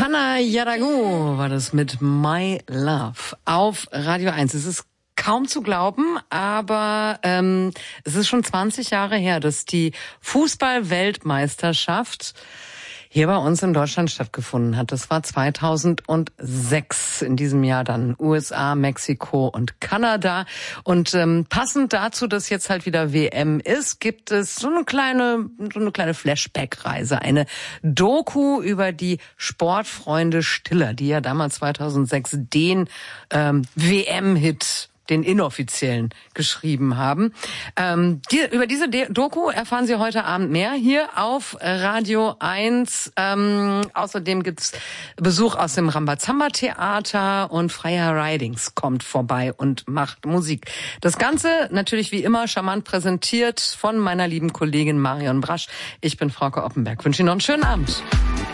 Anna Jaragu war das mit My Love auf Radio 1. Es ist kaum zu glauben, aber es ist schon 20 Jahre her, dass die Fußball-Weltmeisterschaft hier bei uns in Deutschland stattgefunden hat. Das war 2006, in diesem Jahr dann USA, Mexiko und Kanada. Und passend dazu, dass jetzt halt wieder WM ist, gibt es so eine kleine Flashback-Reise, eine Doku über die Sportfreunde Stiller, die ja damals 2006 den WM-Hit, den inoffiziellen, geschrieben haben. Über diese Doku erfahren Sie heute Abend mehr hier auf Radio 1. Außerdem gibt's Besuch aus dem Rambazamba-Theater und Freier Ridings kommt vorbei und macht Musik. Das Ganze natürlich wie immer charmant präsentiert von meiner lieben Kollegin Marion Brasch. Ich bin Frauke Oppenberg. Wünsche Ihnen noch einen schönen Abend.